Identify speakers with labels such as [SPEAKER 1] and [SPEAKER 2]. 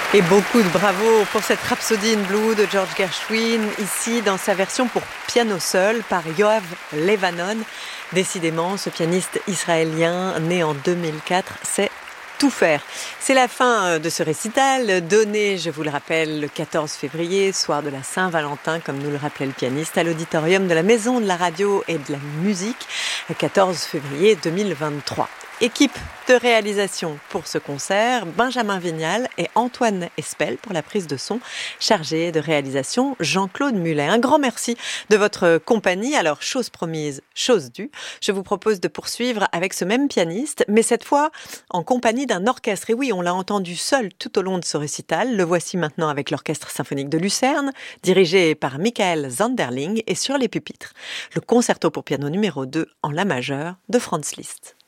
[SPEAKER 1] Et beaucoup de bravo pour cette Rhapsody in Blue de George Gershwin, ici dans sa version pour piano seul par Yoav Levanon. Décidément, ce pianiste israélien né en 2004 sait tout faire. C'est la fin de ce récital, donné, je vous le rappelle, le 14 février, soir de la Saint-Valentin, comme nous le rappelait le pianiste, à l'auditorium de la Maison de la Radio et de la Musique, le 14 février 2023. Équipe de réalisation pour ce concert, Benjamin Vignal et Antoine Espel pour la prise de son, chargé de réalisation Jean-Claude Mulet. Un grand merci de votre compagnie. Alors, chose promise, chose due, je vous propose de poursuivre avec ce même pianiste, mais cette fois en compagnie d'un orchestre. Et oui, on l'a entendu seul tout au long de ce récital. Le voici maintenant avec l'Orchestre symphonique de Lucerne, dirigé par Michael Zanderling, et sur les pupitres, le concerto pour piano numéro 2 en la majeure de Franz Liszt.